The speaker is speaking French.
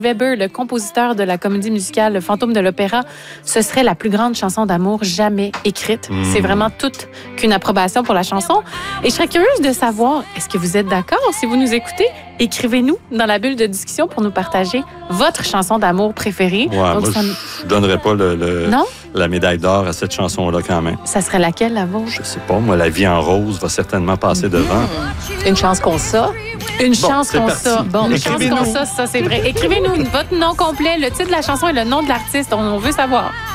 Weber, le compositeur de la comédie musicale Le Fantôme de l'Opéra, ce serait la plus grande chanson d'amour jamais écrite. C'est vraiment toute qu'une approbation pour la chanson. Et je serais curieuse de savoir, est-ce que vous êtes d'accord? Si vous nous écoutez, écrivez-nous dans la bulle de discussion pour nous partager votre chanson d'amour préférée. Ouais, Donc, moi, je donnerais pas Non? la médaille d'or à cette chanson-là quand même. Ça serait laquelle, la vôtre? Je sais pas, moi, La vie en rose va certainement passer devant. Une chance qu'on ça. Une chance c'est qu'on parti. ça. Bon, Une chance qu'on ça c'est vrai. Écrivez-nous votre nom complet, le titre de la chanson et le nom de l'artiste. On veut savoir.